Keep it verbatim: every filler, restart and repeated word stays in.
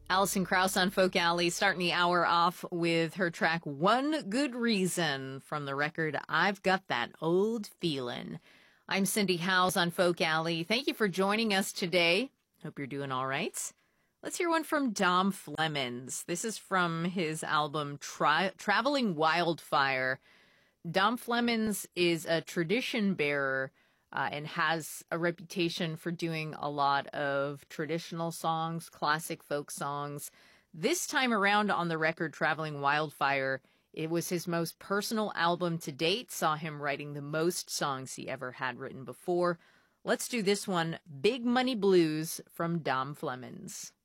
Alison Krauss on Folk Alley, starting the hour off with her track One Good Reason from the record I've Got That Old Feelin'. I'm Cindy Howes on Folk Alley. Thank you for joining us today. Hope you're doing all right. Let's hear one from Dom Flemons. This is from his album Tri- Traveling Wildfire. Dom Flemons is a tradition bearer Uh, and has a reputation for doing a lot of traditional songs, classic folk songs. This time around on the record, Traveling Wildfire, it was his most personal album to date, saw him writing the most songs he ever had written before. Let's do this one, Big Money Blues from Dom Flemons.